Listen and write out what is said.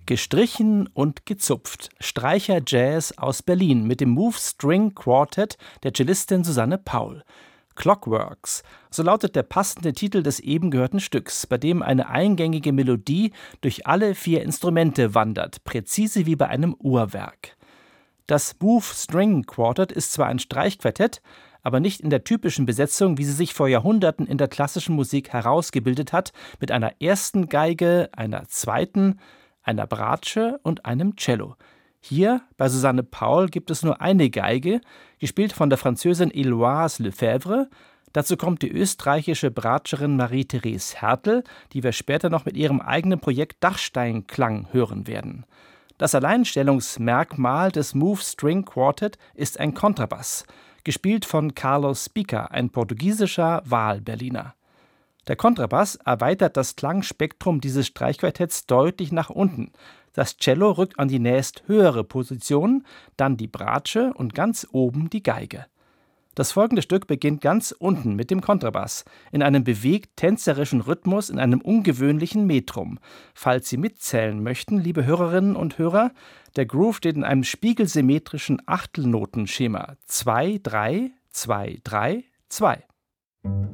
Gestrichen und gezupft. Streicher-Jazz aus Berlin mit dem Move String Quartet der Cellistin Susanne Paul. Clockworks, so lautet der passende Titel des eben gehörten Stücks, bei dem eine eingängige Melodie durch alle 4 Instrumente wandert, präzise wie bei einem Uhrwerk. Das Move String Quartet ist zwar ein Streichquartett, aber nicht in der typischen Besetzung, wie sie sich vor Jahrhunderten in der klassischen Musik herausgebildet hat, mit einer ersten Geige, einer zweiten, einer Bratsche und einem Cello. Hier bei Susanne Paul gibt es nur eine Geige, gespielt von der Französin Héloïse Lefebvre. Dazu kommt die österreichische Bratscherin Marie-Therese Hertel, die wir später noch mit ihrem eigenen Projekt Dachsteinklang hören werden. Das Alleinstellungsmerkmal des Move String Quartet ist ein Kontrabass, gespielt von Carlos Pica, ein portugiesischer Wahlberliner. Der Kontrabass erweitert das Klangspektrum dieses Streichquartetts deutlich nach unten. Das Cello rückt an die nächsthöhere Position, dann die Bratsche und ganz oben die Geige. Das folgende Stück beginnt ganz unten mit dem Kontrabass, in einem bewegt-tänzerischen Rhythmus in einem ungewöhnlichen Metrum. Falls Sie mitzählen möchten, liebe Hörerinnen und Hörer, der Groove steht in einem spiegelsymmetrischen Achtelnotenschema 2-3-2-3-2.